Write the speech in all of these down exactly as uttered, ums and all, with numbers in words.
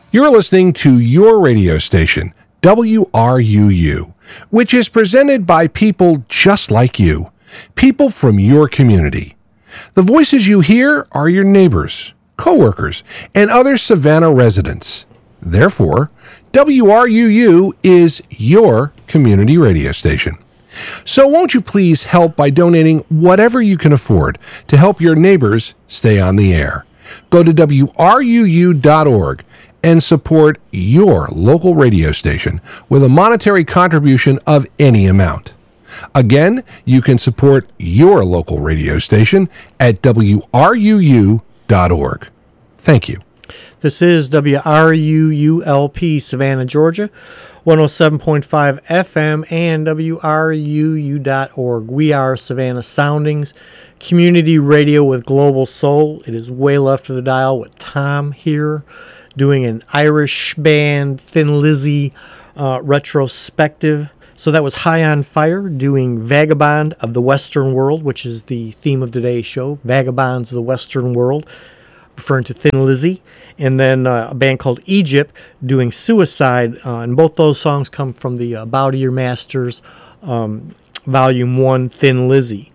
You're listening to your radio station, W R U U, which is presented by people just like you, people from your community. The voices you hear are your neighbors, coworkers, and other Savannah residents. Therefore, W R U U is your community radio station. So won't you please help by donating whatever you can afford to help your neighbors stay on the air? Go to W R U U dot org and support your local radio station with a monetary contribution of any amount. Again, you can support your local radio station at W R U U dot org. Thank you. This is W R U U L P, Savannah, Georgia, one oh seven point five F M and W R U U dot org. We are Savannah Soundings, community radio with global soul. It is way left of the dial with Tom here, doing an Irish band, Thin Lizzy, uh, retrospective. So that was High on Fire doing Vagabond of the Western World, which is the theme of today's show, Vagabonds of the Western World, referring to Thin Lizzy. And then uh, a band called Egypt doing Suicide. Uh, and both those songs come from the uh, Bow to Your Masters, um, Volume one, Thin Lizzy.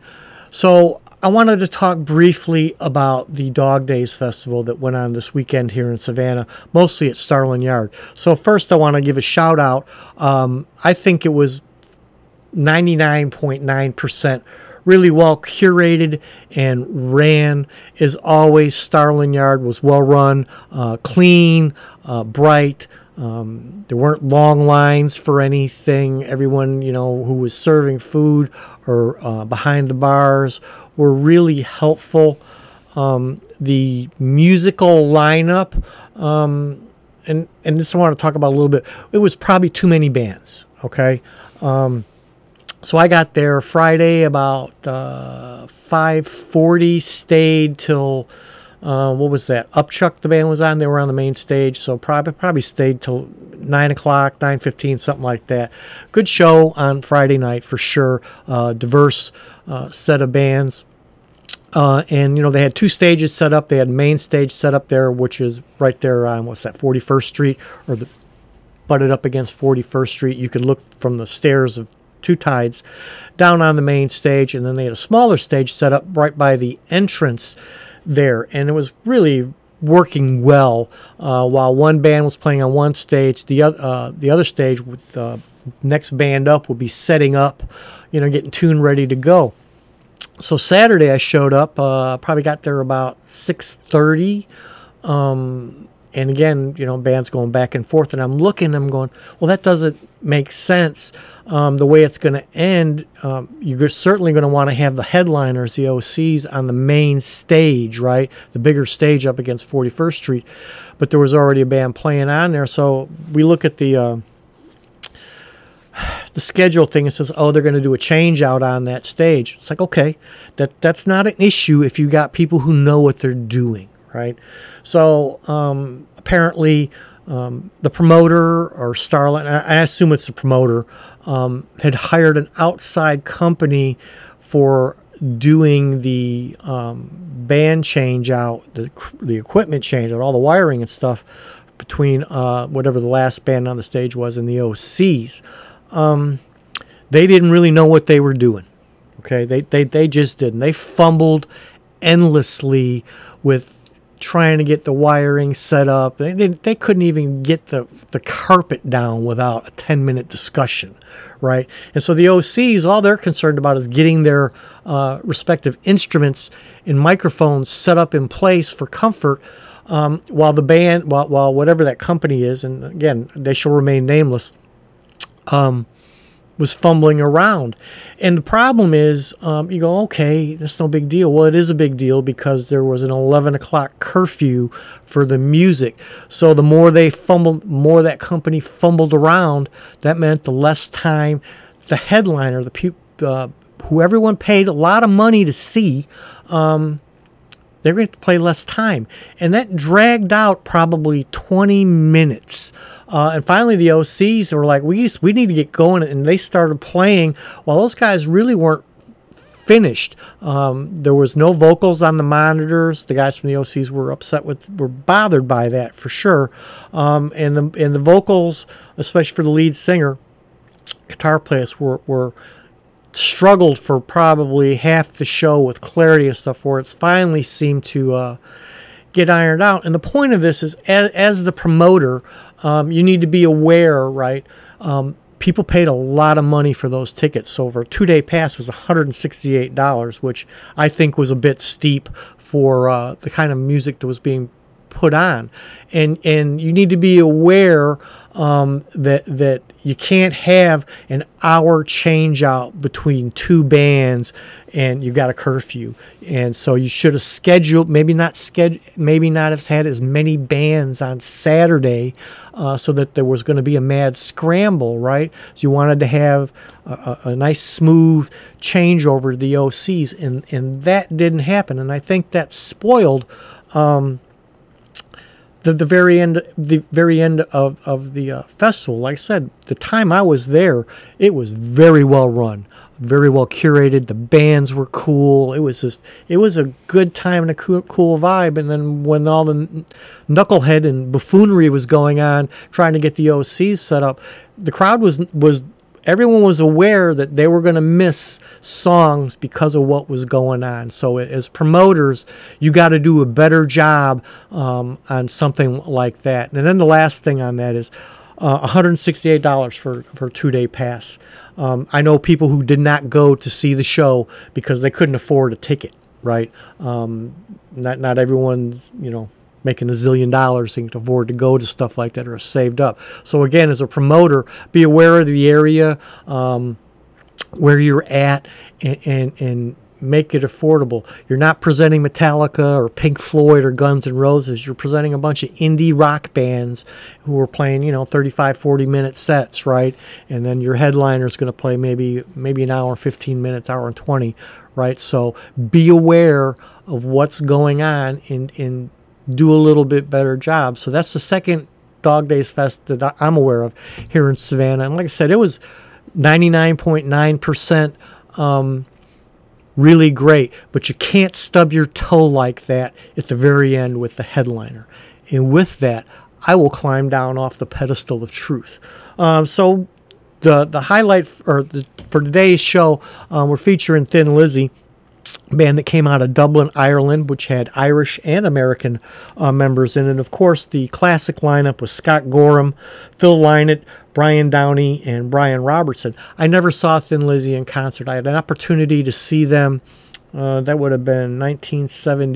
So I wanted to talk briefly about the Dog Days Festival that went on this weekend here in Savannah, mostly at Starland Yard. So first I want to give a shout out. Um, I think it was ninety-nine point nine percent really well curated and ran. As always, Starland Yard was well run, uh, clean, uh, bright. Um, there weren't long lines for anything. Everyone, you know, who was serving food or uh, behind the bars were really helpful. Um, the musical lineup, um, and and this I want to talk about a little bit. It was probably too many bands. Okay. Um, So I got there Friday about uh, five forty, stayed till, uh, what was that? Upchuck, the band was on. They were on the main stage, so probably probably stayed till nine o'clock, nine fifteen, something like that. Good show on Friday night for sure. Uh, diverse uh, set of bands. Uh, and, you know, they had two stages set up. They had main stage set up there, which is right there on, what's that, forty-first Street, or the, butted up against forty-first Street. You could look from the stairs of Two Tides down on the main stage, and then they had a smaller stage set up right by the entrance there, and it was really working well. Uh, while one band was playing on one stage, the other uh, the other stage with the next band up would be setting up, you know, getting tuned ready to go. So Saturday I showed up, uh, probably got there about six thirty. Um, and again, you know, bands going back and forth, and I'm looking, I'm going, well, that doesn't make sense. Um, the way it's going to end, um, you're certainly going to want to have the headliners, the O Cs, on the main stage, right? The bigger stage up against forty-first Street. But there was already a band playing on there. So we look at the uh, the schedule thing and says, oh, they're going to do a change out on that stage. It's like, okay, that that's not an issue if you got people who know what they're doing, right? So um, apparently um, the promoter or Starland, I assume it's the promoter, um, had hired an outside company for doing the um, band change out, the the equipment change out, all the wiring and stuff between uh, whatever the last band on the stage was and the O Cs. Um, they didn't really know what they were doing. Okay, they they they just didn't. They fumbled endlessly with trying to get the wiring set up. They, they they couldn't even get the the carpet down without a ten minute discussion, right? And so the O Cs, all they're concerned about is getting their uh, respective instruments and microphones set up in place for comfort, um, while the band, while, while whatever that company is, and again, they shall remain nameless, um, was fumbling around. And the problem is, um, you go, okay, that's no big deal. Well, it is a big deal because there was an eleven o'clock curfew for the music. So the more they fumbled, more that company fumbled around, that meant the less time the headliner, the pe- uh, who everyone paid a lot of money to see, um, they're going to play less time. And that dragged out probably twenty minutes. Uh, and finally, the O Cs were like, we just, we need to get going. And they started playing while those guys really weren't finished. Um, there was no vocals on the monitors. The guys from the O Cs were upset with, were bothered by that for sure. Um, and the and the vocals, especially for the lead singer, guitar players were were struggled for probably half the show with clarity and stuff, where it's finally seemed to uh, get ironed out. And the point of this is, as, as the promoter, um, you need to be aware, right? Um, people paid a lot of money for those tickets. So for a two-day pass was one hundred sixty-eight dollars, which I think was a bit steep for uh, the kind of music that was being put on. And and you need to be aware um, that that you can't have an hour change out between two bands and you got a curfew. And so you should have scheduled, maybe not schedule, maybe not have had as many bands on Saturday uh, so that there was going to be a mad scramble, right? So you wanted to have a, a, a nice smooth changeover to the O Cs, and, and that didn't happen. And I think that spoiled um, the, the very end, the very end of, of the uh, festival. Like I said, the time I was there, it was very well run, very well curated. The bands were cool. It was just, it was a good time and a cool, cool vibe. And then when all the knucklehead and buffoonery was going on, trying to get the O Cs set up, the crowd was was. Everyone was aware that they were going to miss songs because of what was going on. So as promoters, you got to do a better job um, on something like that. And then the last thing on that is uh, one hundred sixty-eight dollars for, for a two-day pass. Um, I know people who did not go to see the show because they couldn't afford a ticket, right? Um, not not everyone's, you know, making a zillion dollars and can afford to go to stuff like that or saved up. So again, as a promoter, be aware of the area um, where you're at and, and, and make it affordable. You're not presenting Metallica or Pink Floyd or Guns N' Roses. You're presenting a bunch of indie rock bands who are playing, you know, thirty-five, forty minute sets, right? And then your headliner is going to play maybe maybe an hour, fifteen minutes, hour and twenty, right? So be aware of what's going on in in do a little bit better job. So that's the second Dog Days Fest that I'm aware of here in Savannah. And like I said, it was ninety-nine point nine percent um, really great, but you can't stub your toe like that at the very end with the headliner. And with that, I will climb down off the pedestal of truth. Um, so the the highlight for, or the, for today's show, um, we're featuring Thin Lizzy, band that came out of Dublin, Ireland, which had Irish and American uh, members in it. And of course, the classic lineup was Scott Gorham, Phil Lynott, Brian Downey, and Brian Robertson. I never saw Thin Lizzy in concert. I had an opportunity to see them. Uh, that would have been nineteen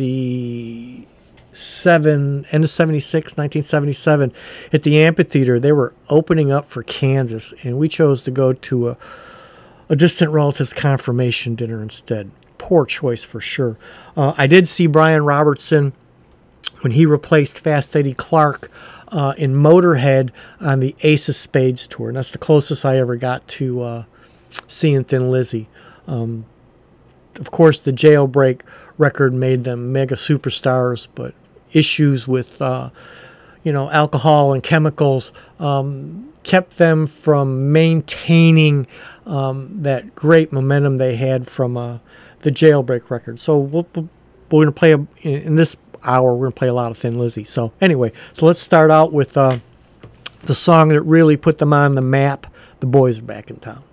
seventy-seven, end of seventy-six, nineteen seventy-seven, at the amphitheater. They were opening up for Kansas, and we chose to go to a, a distant relative's confirmation dinner instead. Poor choice for sure. Uh, I did see Brian Robertson when he replaced Fast Eddie Clark uh, in Motorhead on the Ace of Spades tour. And that's the closest I ever got to uh, seeing Thin Lizzy. Um, of course, the Jailbreak record made them mega superstars, but issues with uh, you know, alcohol and chemicals um, kept them from maintaining um, that great momentum they had from uh, the Jailbreak record. So we'll, we're going to play, a, in this hour, we're going to play a lot of Thin Lizzy. So anyway, so let's start out with uh, the song that really put them on the map, The Boys Are Back in Town.